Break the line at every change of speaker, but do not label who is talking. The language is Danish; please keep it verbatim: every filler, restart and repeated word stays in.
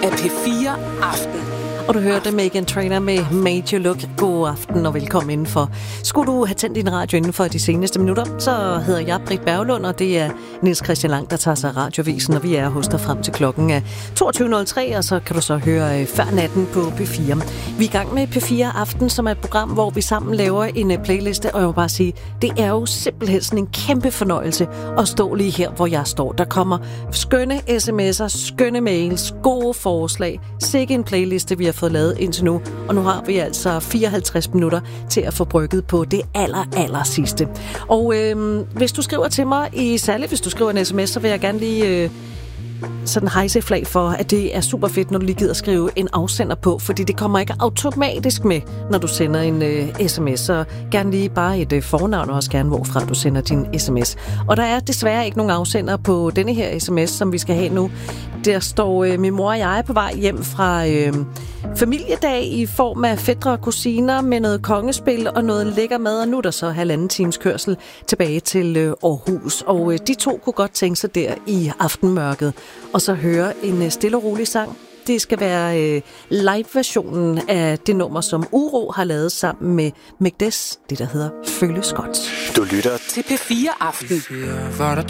af P fire Aften.
Og du hørte Meghan Trainor med Major Look. God aften og velkommen indenfor. Skulle du have tændt din radio inden for de seneste minutter, så hedder jeg Britt Berglund, og det er Niels Christian Lang, der tager sig af radiovisen, og vi er hos dig frem til klokken af toogtyve nul tre, og så kan du så høre før natten på P fire. Vi er i gang med P fire Aften, som er et program, hvor vi sammen laver en playliste, og jeg må bare sige, det er jo simpelthen sådan en kæmpe fornøjelse at stå lige her, hvor jeg står. Der kommer skønne sms'er, skønne mails, gode forslag, sikke en playliste, vi har fået lavet indtil nu, og nu har vi altså fireoghalvtreds minutter til at få brygget på det aller, aller sidste. Og øhm, hvis du skriver til mig, i særligt hvis du skriver en sms, så vil jeg gerne lige øh, sådan hejse flag for, at det er super fedt, når du lige gider skrive en afsender på, fordi det kommer ikke automatisk med, når du sender en øh, sms. Så gerne lige bare et øh, fornavn, og også gerne hvorfra du sender din sms. Og der er desværre ikke nogen afsender på denne her sms, som vi skal have nu. Der står, øh, min mor og jeg er på vej hjem fra øh, familiedag i form af fætre og kusiner med noget kongespil og noget lækker mad, og nu er der så halvanden times kørsel tilbage til øh, Aarhus. Og øh, de to kunne godt tænke sig der i aftenmørket og så høre en øh, stille og rolig sang. Det skal være øh, live-versionen af det nummer, som Uro har lavet sammen med Migdes, det der hedder Føles Godt.
Du lytter til P fire Aften.
Var der